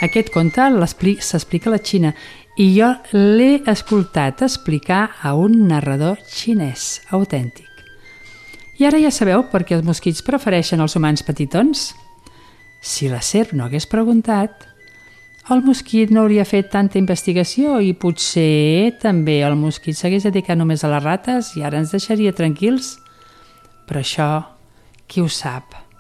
Aquest conte s'explica a la Xina i jo l'he escoltat explicar a un narrador xinès autèntic. I ara ja sabeu per què els mosquits prefereixen els humans petitons? Si la serp no hagués preguntat, el mosquit no hauria fet tanta investigació i potser també el mosquit s'hagués dedicat només a les rates i ara ens deixaria tranquils. Però això, qui ho sap?